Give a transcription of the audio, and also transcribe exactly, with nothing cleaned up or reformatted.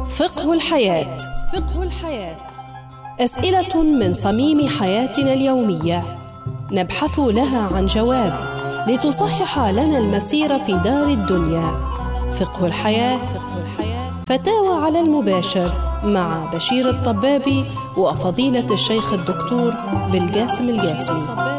فقه الحياة. فقه الحياة أسئلة من صميم حياتنا اليومية نبحث لها عن جواب لتصحح لنا المسير في دار الدنيا. فقه الحياة فتاوى على المباشر مع بشير الطبابي وفضيلة الشيخ الدكتور بالقاسم القاسمي.